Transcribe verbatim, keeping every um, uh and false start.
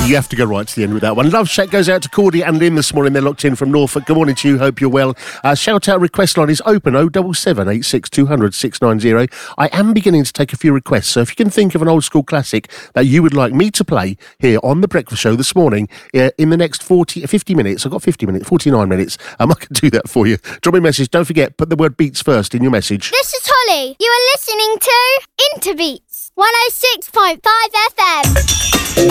You have to go right to the end with that one. Love Shack goes out to Cordy and Lynn this morning. They're locked in from Norfolk. Good morning to you. Hope you're well. Uh, shout out request line is open oh seven seven, eight six two zero zero, six nine zero. I am beginning to take a few requests, so if you can think of an old school classic that you would like me to play here on The Breakfast Show this morning uh, in the next forty, fifty minutes, I've got fifty minutes, forty-nine minutes, um, I can do that for you. Drop me a message. Don't forget, put the word beats first in your message. This is Holly. You are listening to Interbeats, one oh six point five F M.